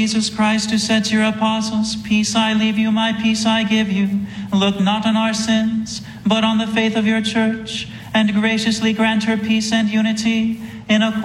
Jesus Christ, who said to your apostles, "Peace I leave you, my peace I give you," look not on our sins, but on the faith of your church, and graciously grant her peace and unity in accordance